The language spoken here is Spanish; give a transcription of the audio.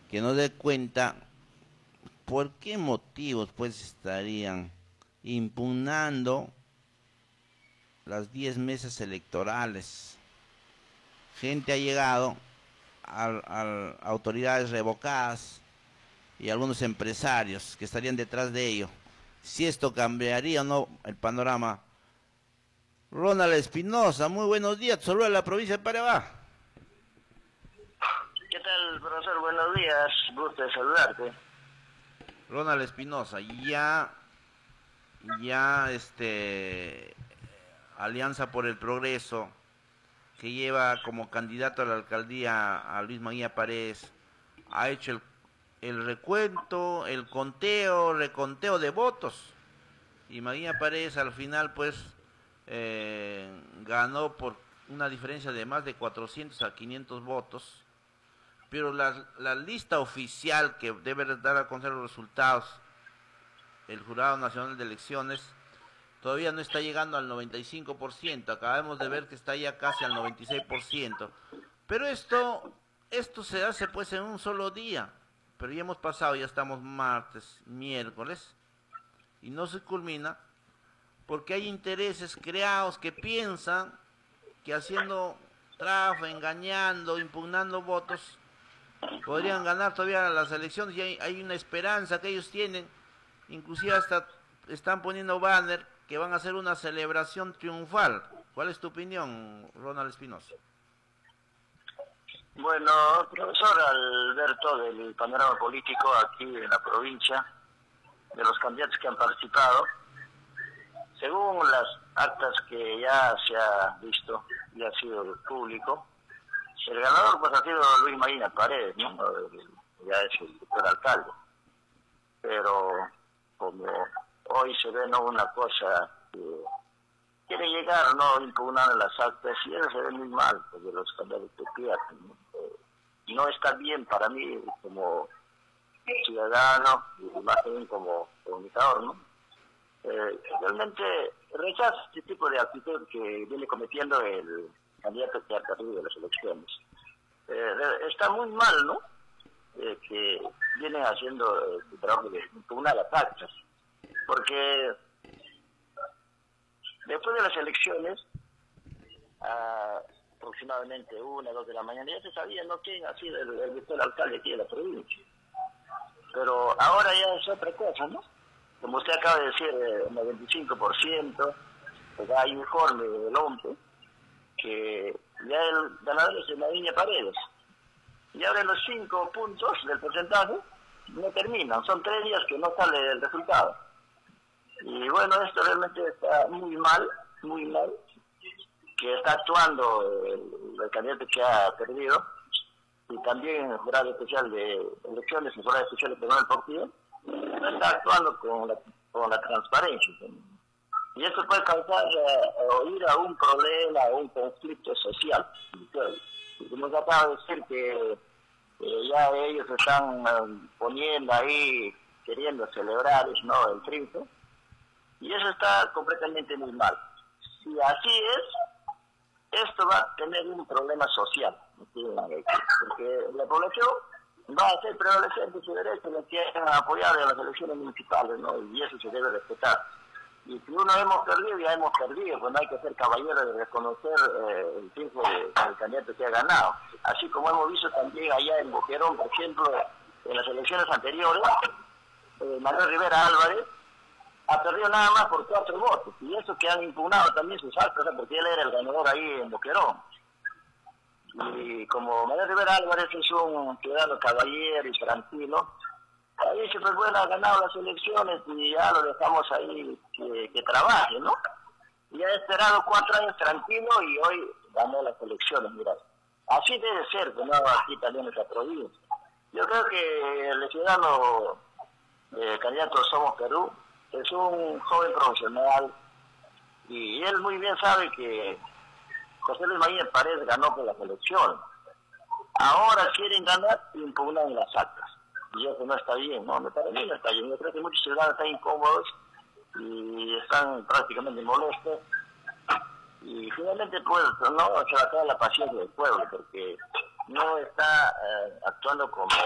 que nos dé cuenta por qué motivos pues estarían impugnando las 10 mesas electorales. Gente ha llegado a autoridades revocadas y algunos empresarios que estarían detrás de ello. Si esto cambiaría o no el panorama. Ronald Espinosa, muy buenos días, saludos a la provincia de Paraguay. ¿Qué tal, profesor? Buenos días, gusto de saludarte. Ronald Espinosa, ya Alianza por el Progreso, que lleva como candidato a la alcaldía a Luis Maguía Paredes, ha hecho el recuento, el conteo, reconteo de votos, y Maguía Paredes al final pues ganó por una diferencia de más de 400 a 500 votos, pero la lista oficial que debe dar a conocer los resultados el Jurado Nacional de Elecciones todavía no está llegando al 95%, acabamos de ver que está ya casi al 96%, pero esto se hace pues en un solo día, pero ya hemos pasado, ya estamos martes, miércoles, y no se culmina, porque hay intereses creados que piensan que haciendo trampa, engañando, impugnando votos, podrían ganar todavía las elecciones, y hay una esperanza que ellos tienen, inclusive hasta están poniendo banner que van a hacer una celebración triunfal. ¿Cuál es tu opinión, Ronald Espinosa? Bueno, profesor, al ver todo el panorama político aquí en la provincia, de los candidatos que han participado, según las actas que ya se ha visto y ha sido público, el ganador pues ha sido Luis Maguía Paredes, ¿no? Ya es el futura alcalde. Pero como hoy se ve, ¿no?, una cosa que quiere llegar, ¿no?, impugnando las actas, y eso se ve muy mal, porque los candidatos que pierden, ¿no? No está bien para mí como ciudadano y más bien como comunicador, ¿no? Realmente rechazo este tipo de actitud que viene cometiendo el candidato que ha perdido las elecciones. Está muy mal, ¿no?, que vienen haciendo el trabajo de impugnar las actas, porque después de las elecciones, aproximadamente 1 o 2 de la mañana, ya se sabía, ¿no?, quién ha sido el virtual alcalde aquí de la provincia. Pero ahora ya es otra cosa, ¿no? Como usted acaba de decir, el 95%, pues hay informe del OMPE que ya el ganador es Maguía Paredes. Y ahora los 5 puntos del porcentaje no terminan, son 3 días que no sale el resultado. Y bueno, esto realmente está muy mal, que está actuando el candidato que ha perdido, y también el jurado especial de elecciones, el jurado especial de Tribunal Partido, está actuando con la transparencia. Y eso puede causar o ir a un problema, a un conflicto social. Y como se acaba de decir que ya ellos están poniendo ahí, queriendo celebrar, ¿no?, el triunfo, y eso está completamente muy mal. Si así es, esto va a tener un problema social, porque la población va a hacer prevalecer de su derecho los que han apoyado en las elecciones municipales, ¿no?, y eso se debe respetar. Y si uno hemos perdido, ya hemos perdido, pues no hay que ser caballero de reconocer el triunfo del candidato que ha ganado. Así como hemos visto también allá en Boquerón, por ejemplo, en las elecciones anteriores, Manuel Rivera Álvarez ha perdido nada más por 4 votos, y eso que han impugnado también sus actas, porque él era el ganador ahí en Boquerón. Y como Manuel Rivera Álvarez es un ciudadano caballero y tranquilo, ahí dice, pues bueno, ha ganado las elecciones y ya lo dejamos ahí que trabaje, ¿no? Y ha esperado 4 años tranquilo y hoy ganó las elecciones, mira. Así debe ser, ¿no?, aquí también en esta provincia. Yo creo que el ciudadano candidato Somos Perú es un joven profesional, y él muy bien sabe que José Luis Maguía Paredes ganó por las elecciones. Ahora quieren ganar y impugnan las actas. Y eso no está bien, ¿no? Para mí no está bien. Yo creo que muchos ciudadanos están incómodos y están prácticamente molestos. Y finalmente, pues, no se va a acabar la paciencia del pueblo, porque no está actuando como